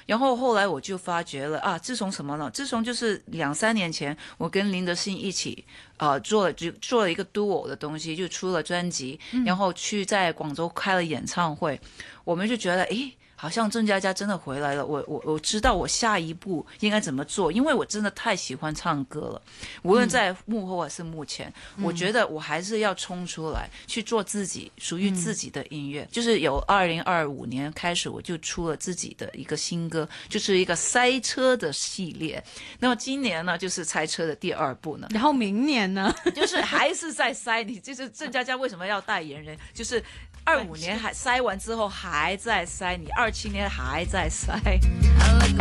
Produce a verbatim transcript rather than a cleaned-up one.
然后后来我就发觉了啊，自从什么呢？自从就是两三年前，我跟林德信一起呃做了就做了一个 duo 的东西，就出了专辑，然后去在广州开了演唱会，我们就觉得诶。好像郑佳佳真的回来了，我我我知道我下一步应该怎么做，因为我真的太喜欢唱歌了，无论在幕后还是幕前，嗯、我觉得我还是要冲出来去做自己属于自己的音乐。嗯、就是有二零二五年开始，我就出了自己的一个新歌，就是一个塞车的系列。那么今年呢，就是塞车的第二部呢。 然后明年呢， 就是还是在塞你，就是郑佳佳为什么要代言人，就是。二五年还塞完之后还在塞，你二七年还在塞。